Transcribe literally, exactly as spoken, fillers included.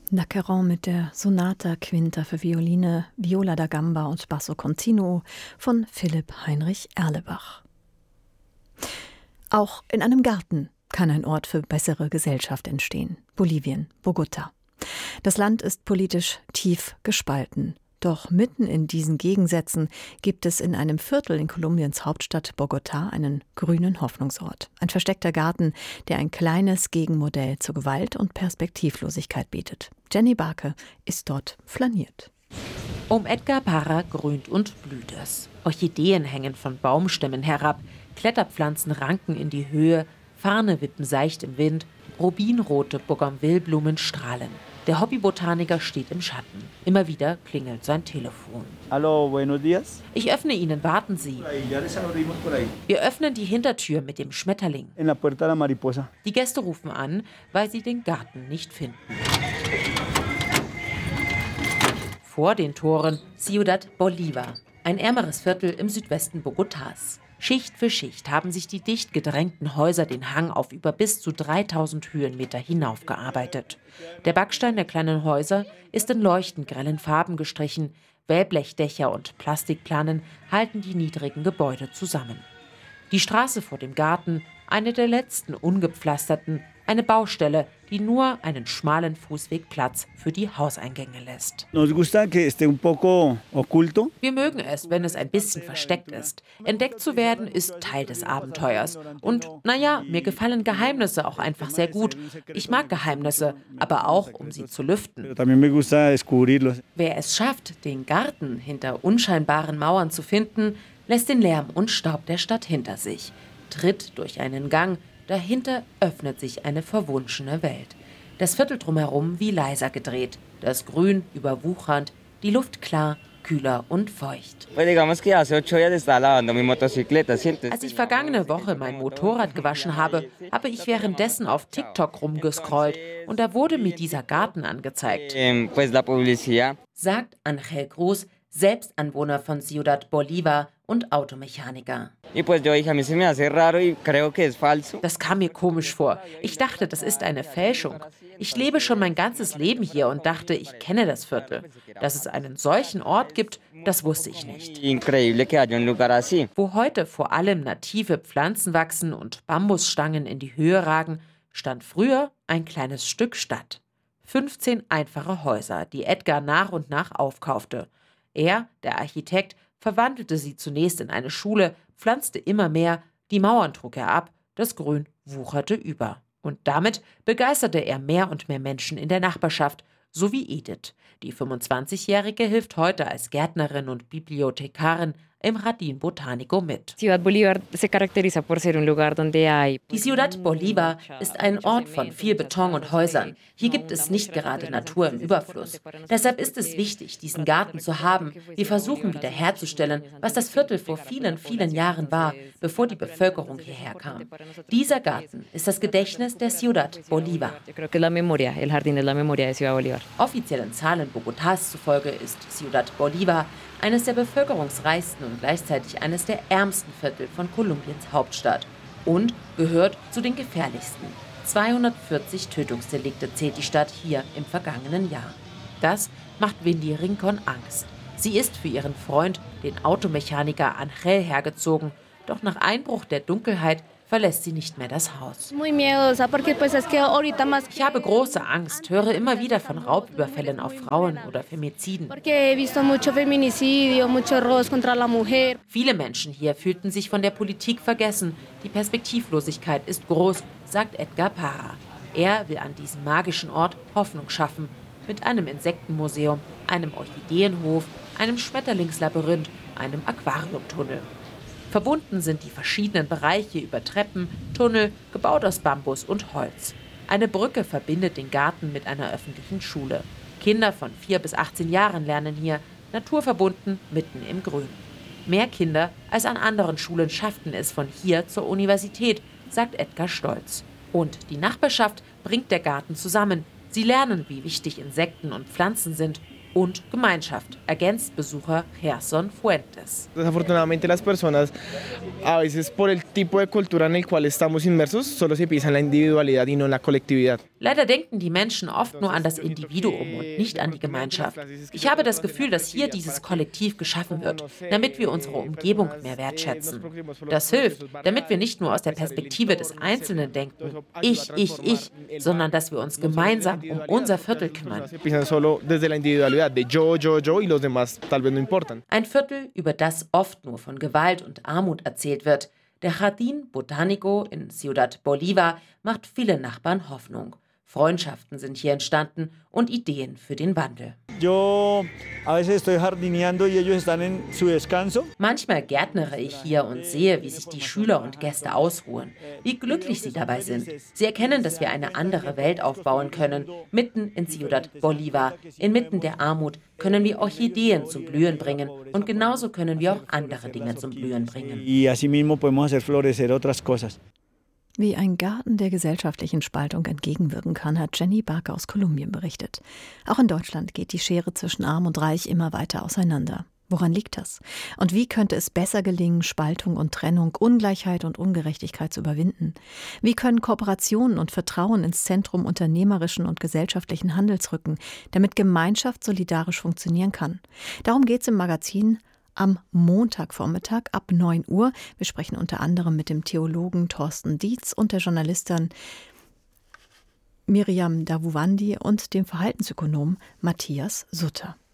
Naccheron mit der Sonata Quinta für Violine, Viola da Gamba und Basso Continuo von Philipp Heinrich Erlebach. Auch in einem Garten kann ein Ort für bessere Gesellschaft entstehen. Bolivien, Bogotá. Das Land ist politisch tief gespalten. Doch mitten in diesen Gegensätzen gibt es in einem Viertel in Kolumbiens Hauptstadt Bogotá einen grünen Hoffnungsort. Ein versteckter Garten, der ein kleines Gegenmodell zur Gewalt und Perspektivlosigkeit bietet. Jenny Barke ist dort flaniert. Um Edgar Parra grünt und blüht es. Orchideen hängen von Baumstämmen herab, Kletterpflanzen ranken in die Höhe, Farne wippen seicht im Wind, rubinrote Bougainvilleblumen strahlen. Der Hobbybotaniker steht im Schatten. Immer wieder klingelt sein Telefon. Hallo, buenos días. Ich öffne Ihnen, warten Sie. Wir öffnen die Hintertür mit dem Schmetterling. En la puerta la mariposa. Die Gäste rufen an, weil sie den Garten nicht finden. Vor den Toren Ciudad Bolívar, ein ärmeres Viertel im Südwesten Bogotás. Schicht für Schicht haben sich die dicht gedrängten Häuser den Hang auf über bis zu dreitausend Höhenmeter hinaufgearbeitet. Der Backstein der kleinen Häuser ist in leuchtend grellen Farben gestrichen. Wellblechdächer und Plastikplanen halten die niedrigen Gebäude zusammen. Die Straße vor dem Garten, eine der letzten ungepflasterten, eine Baustelle, die nur einen schmalen Fußweg Platz für die Hauseingänge lässt. Nos gusta que esté un poco oculto. Wir mögen es, wenn es ein bisschen versteckt ist. Entdeckt zu werden ist Teil des Abenteuers. Und naja, mir gefallen Geheimnisse auch einfach sehr gut. Ich mag Geheimnisse, aber auch, um sie zu lüften. También me gusta descubrirlos. Wer es schafft, den Garten hinter unscheinbaren Mauern zu finden, lässt den Lärm und Staub der Stadt hinter sich, tritt durch einen Gang. Dahinter öffnet sich eine verwunschene Welt. Das Viertel drumherum wie leiser gedreht, das Grün überwuchernd, die Luft klar, kühler und feucht. Als ich vergangene Woche mein Motorrad gewaschen habe, habe ich währenddessen auf TikTok rumgescrollt und da wurde mir dieser Garten angezeigt, sagt Angel Cruz, selbst Anwohner von Ciudad Bolívar und Automechaniker. Das kam mir komisch vor. Ich dachte, das ist eine Fälschung. Ich lebe schon mein ganzes Leben hier und dachte, ich kenne das Viertel. Dass es einen solchen Ort gibt, das wusste ich nicht. Wo heute vor allem native Pflanzen wachsen und Bambusstangen in die Höhe ragen, stand früher ein kleines Stück Stadt. fünfzehn einfache Häuser, die Edgar nach und nach aufkaufte. Er, der Architekt, verwandelte sie zunächst in eine Schule, pflanzte immer mehr, die Mauern trug er ab, das Grün wucherte über. Und damit begeisterte er mehr und mehr Menschen in der Nachbarschaft, so wie Edith. Die fünfundzwanzigjährige hilft heute als Gärtnerin und Bibliothekarin im Jardín Botánico mit. Ciudad Bolívar se caracteriza por ser un lugar donde hay. Die Ciudad Bolívar ist ein Ort von viel Beton und Häusern. Hier gibt es nicht gerade Natur im Überfluss. Deshalb ist es wichtig, diesen Garten zu haben. Wir versuchen wiederherzustellen, was das Viertel vor vielen, vielen Jahren war, bevor die Bevölkerung hierher kam. Dieser Garten ist das Gedächtnis der Ciudad Bolívar. Offiziellen Zahlen Bogotás zufolge ist Ciudad Bolívar eines der bevölkerungsreichsten und gleichzeitig eines der ärmsten Viertel von Kolumbiens Hauptstadt und gehört zu den gefährlichsten. zweihundertvierzig Tötungsdelikte zählt die Stadt hier im vergangenen Jahr. Das macht Windy Rincon Angst. Sie ist für ihren Freund, den Automechaniker Angel, hergezogen, doch nach Einbruch der Dunkelheit verlässt sie nicht mehr das Haus. Ich habe große Angst, höre immer wieder von Raubüberfällen auf Frauen oder Femiziden. Viele Menschen hier fühlten sich von der Politik vergessen. Die Perspektivlosigkeit ist groß, sagt Edgar Parra. Er will an diesem magischen Ort Hoffnung schaffen. Mit einem Insektenmuseum, einem Orchideenhof, einem Schmetterlingslabyrinth, einem Aquariumtunnel. Verbunden sind die verschiedenen Bereiche über Treppen, Tunnel, gebaut aus Bambus und Holz. Eine Brücke verbindet den Garten mit einer öffentlichen Schule. Kinder von vier bis achtzehn Jahren lernen hier, naturverbunden, mitten im Grün. Mehr Kinder als an anderen Schulen schafften es von hier zur Universität, sagt Edgar stolz. Und die Nachbarschaft bringt der Garten zusammen. Sie lernen, wie wichtig Insekten und Pflanzen sind. Und Gemeinschaft, ergänzt Besucher Gerson Fuentes. Desafortunadamente las personas, a veces por el tipo de cultura en el cual estamos inmersos, solo se piensa en la individualidad y no en la colectividad. Leider denken die Menschen oft nur an das Individuum und nicht an die Gemeinschaft. Ich habe das Gefühl, dass hier dieses Kollektiv geschaffen wird, damit wir unsere Umgebung mehr wertschätzen. Das hilft, damit wir nicht nur aus der Perspektive des Einzelnen denken, ich, ich, ich, sondern dass wir uns gemeinsam um unser Viertel kümmern. Ein Viertel, über das oft nur von Gewalt und Armut erzählt wird. Der Jardín Botánico in Ciudad Bolívar macht vielen Nachbarn Hoffnung. Freundschaften sind hier entstanden und Ideen für den Wandel. Yo a veces estoy jardineando y ellos están en su descanso. Manchmal gärtnere ich hier und sehe, wie sich die Schüler und Gäste ausruhen, wie glücklich sie dabei sind. Sie erkennen, dass wir eine andere Welt aufbauen können. Mitten in Ciudad Bolívar, inmitten der Armut, können wir Orchideen zum Blühen bringen und genauso können wir auch andere Dinge zum Blühen bringen. Y así mismo podemos hacer florecer otras cosas. Wie ein Garten der gesellschaftlichen Spaltung entgegenwirken kann, hat Jenny Barker aus Kolumbien berichtet. Auch in Deutschland geht die Schere zwischen Arm und Reich immer weiter auseinander. Woran liegt das? Und wie könnte es besser gelingen, Spaltung und Trennung, Ungleichheit und Ungerechtigkeit zu überwinden? Wie können Kooperationen und Vertrauen ins Zentrum unternehmerischen und gesellschaftlichen Handels rücken, damit Gemeinschaft solidarisch funktionieren kann? Darum geht es im Magazin am Montagvormittag ab neun Uhr. Wir sprechen unter anderem mit dem Theologen Thorsten Dietz und der Journalistin Miriam Davuvandi und dem Verhaltensökonom Matthias Sutter.